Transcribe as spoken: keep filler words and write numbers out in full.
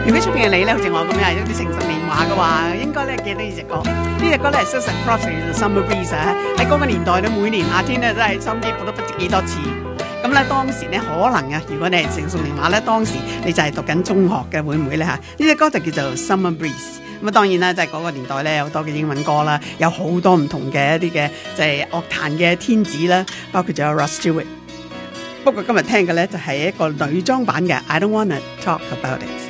如果出邊嘅你咧，好似我咁樣有啲成熟年華嘅話，應該咧記得呢隻歌。呢隻歌咧係 Susan Crosby 嘅 Summer Breeze 啊，喺嗰個年代咧，每年夏天咧都係收音機播得不知幾多次。咁咧當時咧可能啊，如果你係成熟年華咧，當時你就係讀緊中學嘅，會唔會咧嚇？呢隻歌就叫做 Summer Breeze。咁啊當然啦，即係嗰個年代咧有好多嘅英文歌啦，有好多唔同嘅一啲嘅就係樂壇嘅天子啦，包括仲有 Rod Stewart。不過今日聽嘅咧就係一個女裝版嘅 I Don't Wanna Talk About It。